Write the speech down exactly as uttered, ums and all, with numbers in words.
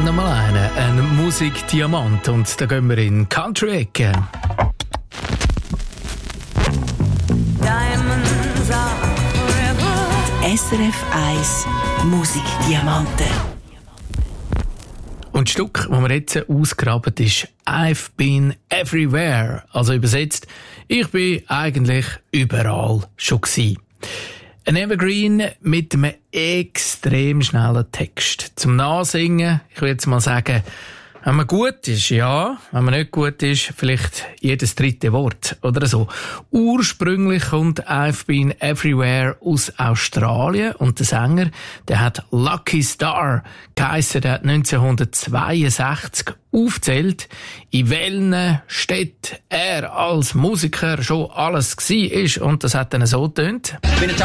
nochmal einen, ein Musikdiamant. Und da gehen wir in Country-Ecke. S R F eins Musikdiamanten. Und das Stück, das wir jetzt ausgraben, ist «I've been everywhere». Also übersetzt, ich bin eigentlich überall schon gewesen. Ein Evergreen mit einem extrem schnellen Text. Zum Nachsingen, ich würde jetzt mal sagen, wenn man gut ist, ja. Wenn man nicht gut ist, vielleicht jedes dritte Wort oder so. Ursprünglich kommt «I've been everywhere» aus Australien und der Sänger, der hat Lucky Star geheissen, der hat neunzehnhundertzweiundsechzig aufgezählt, in welchen Städten er als Musiker schon alles gsi ist, und das hat dann so getönt.